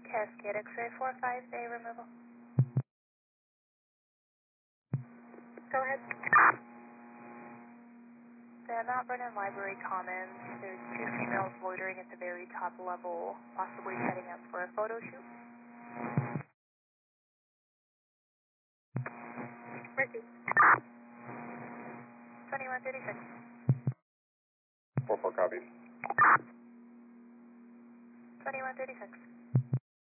Cascade X-ray 45A removal. Go ahead. The Mount Vernon Library Commons, there's two females loitering at the very top level, possibly setting up for a photo shoot. Mercy. 2136. 4-4 copies. 2136.